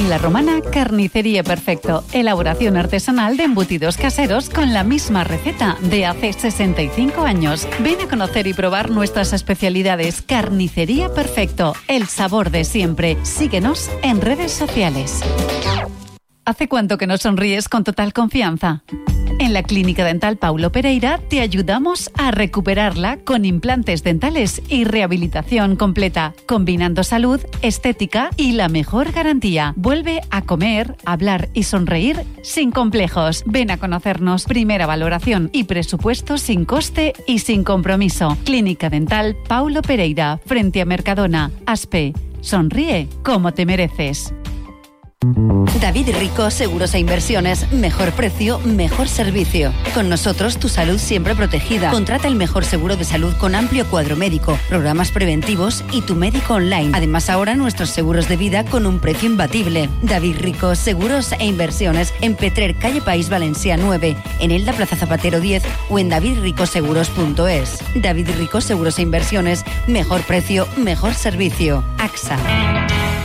En La Romana, Carnicería Perfecto. Elaboración artesanal de embutidos caseros con la misma receta de hace 65 años. Ven a conocer y probar nuestras especialidades. Carnicería Perfecto. El sabor de siempre. Síguenos en redes sociales. ¿Hace cuánto que no sonríes con total confianza? En la Clínica Dental Paulo Pereira te ayudamos a recuperarla con implantes dentales y rehabilitación completa, combinando salud, estética y la mejor garantía. Vuelve a comer, hablar y sonreír sin complejos. Ven a conocernos. Primera valoración y presupuesto sin coste y sin compromiso. Clínica Dental Paulo Pereira, frente a Mercadona. Aspe. Sonríe como te mereces. David Rico Seguros e Inversiones. Mejor precio, mejor servicio. Con nosotros tu salud siempre protegida. Contrata el mejor seguro de salud con amplio cuadro médico, programas preventivos y tu médico online. Además ahora nuestros seguros de vida con un precio imbatible. David Rico Seguros e Inversiones en Petrer, calle País Valencia 9, en Elda, Plaza Zapatero 10 o en davidricoseguros.es. David Rico Seguros e Inversiones. Mejor precio, mejor servicio. AXA.